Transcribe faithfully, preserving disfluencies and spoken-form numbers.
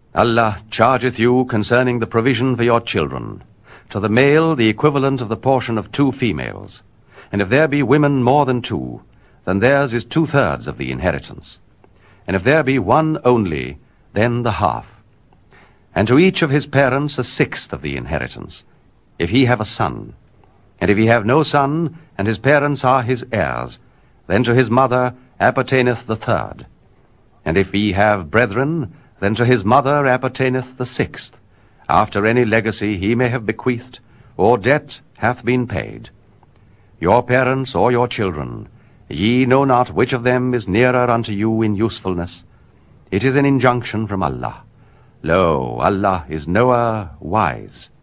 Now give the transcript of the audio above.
Allah chargeth you concerning the provision for your children, to the male the equivalent of the portion of two females, and if there be women more than two, then theirs is two-thirds of the inheritance, and if there be one only, then the half. And to each of his parents a sixth of the inheritance, if he have a son. And if he have no son, and his parents are his heirs, then to his mother appertaineth the third. And if he have brethren, then to his mother appertaineth the sixth, after any legacy he may have bequeathed, or debt hath been paid. Your parents or your children, ye know not which of them is nearer unto you in usefulness. It is an injunction from Allah. Lo, Allah is knower, wise.